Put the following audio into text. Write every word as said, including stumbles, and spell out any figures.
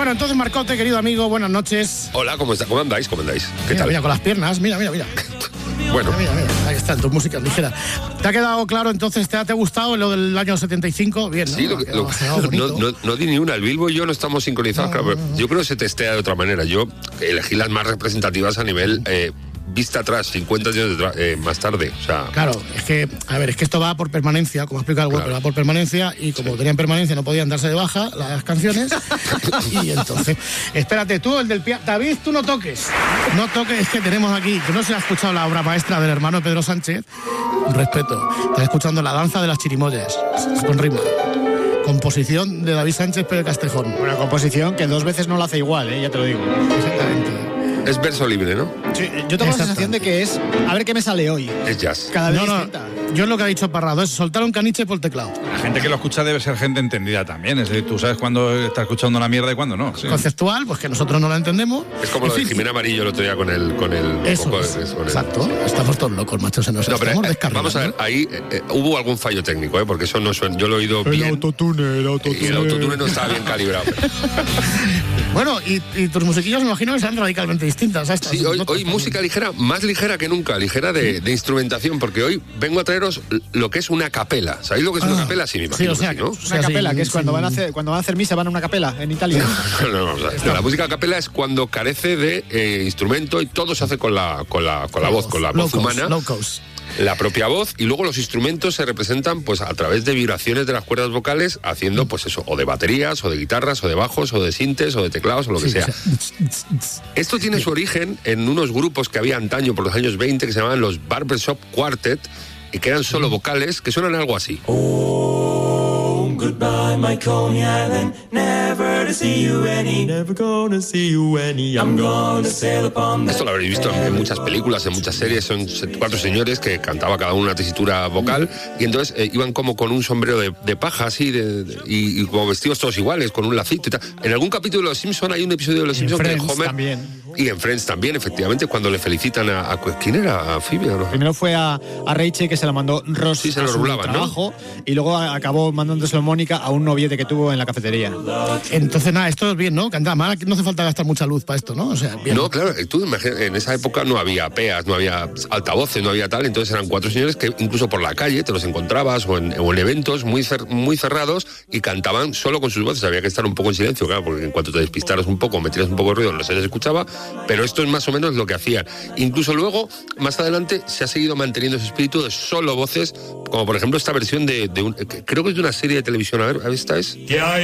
Bueno, entonces, Marcote, querido amigo, buenas noches. Hola, ¿cómo está? ¿Cómo andáis? ¿Cómo andáis? ¿Qué Mira, tal? mira, con las piernas, mira, mira, mira. Bueno. Mira, mira, mira, ahí están tus músicas ligeras. ¿Te ha quedado claro entonces? ¿Te ha, te ha gustado lo del año setenta y cinco? Bien, ¿no? Sí, lo que, lo, no, no, no di ni una. El Bilbo y yo no estamos sincronizados. No, claro, no, no. Yo creo que se testea de otra manera. Yo elegí las más representativas a nivel eh, vista atrás, cincuenta años de, eh, más tarde. O sea, claro, es que, a ver, es que esto va por permanencia, como explica el web, claro. Pero va por permanencia y como sí. tenían permanencia no podían darse de baja las canciones. Y entonces, espérate, tú, el del piano, David, tú no toques. No toques, es que tenemos aquí, que no se ha escuchado la obra maestra del hermano Pedro Sánchez. Respeto. Estás escuchando La danza de las chirimoyas, con rima. Composición de David Sánchez Pérez Castejón. Una composición que dos veces no la hace igual, ¿eh? Ya te lo digo. Exactamente. Es verso libre, ¿no? Sí, yo tengo la sensación de que es a ver qué me sale hoy. Es jazz. Cada vez no, no, distinta. Yo es lo que ha dicho Parrado, es soltar un caniche por el teclado. La gente que lo escucha debe ser gente entendida también. Es decir, tú sabes cuándo está escuchando una mierda y cuándo no. Sí. Conceptual, pues que nosotros no la entendemos. Es como en lo fin, de Jimena Amarillo el otro día con el... Con el eso, con es, el, con exacto. El... Estamos todos locos, macho. Se nos no, pero, estamos eh, descargando. Vamos a ver, ahí eh, hubo algún fallo técnico, ¿eh? Porque eso no suena... Yo lo he oído el bien. Autotune, el autotune. Y el autotune no estaba bien calibrado. Bueno, y, y tus musiquillos me imagino que serán radicalmente distintas. ¿Sabes? Sí, hoy, hoy música ligera, más ligera que nunca, ligera de, de instrumentación, porque hoy vengo a traeros lo que es una capela. ¿Sabéis lo que es ah, una capela? Sí, me imagino. Sí, o sea, que sí, ¿no? Una o sea, capela, sí, que es cuando, sí. van a hacer, cuando van a hacer misa, van a una capela en Italia. no, no, no, o sea, la música a capela es cuando carece de eh, instrumento y todo se hace con la, con la, con la voz, con la voz locos, humana. Locos. La propia voz, y luego los instrumentos se representan pues a través de vibraciones de las cuerdas vocales, haciendo pues eso, o de baterías, o de guitarras, o de bajos, o de sintes, o de teclados, o lo que sí, sea. sea. Esto tiene su origen en unos grupos que había antaño por los años veinte que se llamaban los Barbershop Quartet, y que eran solo vocales, que suenan algo así. Oh, goodbye, my Coney Island, never to see you any, never gonna see you any, I'm gonna sail upon. Esto lo habréis visto en muchas películas, en muchas series. Son cuatro señores que cantaba cada uno una tesitura vocal, y entonces eh, iban como con un sombrero de, de paja así de, de, y, y como vestidos todos iguales, con un lacito y tal. En algún capítulo de Los Simpson hay un episodio de Los Simpson que Homer también. Y en Friends también, efectivamente, cuando le felicitan a, a ¿quién era? ¿A Phoebe o no? Primero fue a, a Rachel, que se la mandó Ross sí, se a lo su rulaban, trabajo, ¿no? Y luego acabó mandándoselo Mónica a un noviete que tuvo en la cafetería. Entonces, nada, esto es bien, ¿no? Cantaba mal, no hace falta gastar mucha luz para esto, ¿no? O sea, bien. No, claro, tú imagínate, en esa época no había peas, no había altavoces, no había tal, entonces eran cuatro señores que incluso por la calle te los encontrabas o en, o en eventos muy, cer, muy cerrados y cantaban solo con sus voces. Había que estar un poco en silencio, claro, porque en cuanto te despistaras un poco, metieras un poco de ruido, no se les escuchaba, pero esto es más o menos lo que hacían. Incluso luego, más adelante, se ha seguido manteniendo ese espíritu de solo voces, como por ejemplo esta versión de, de un, creo que es de una serie de televisión, a ver, ¿esta es? Yeah,